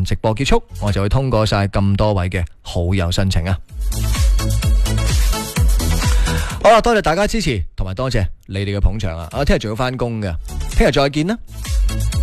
陣直播結束，我就會通過晒咁多位嘅好友申請啊。好啦，多謝大家支持，同埋多謝你哋嘅捧場啊！我聽日仲要返工嘅，聽日再見啦。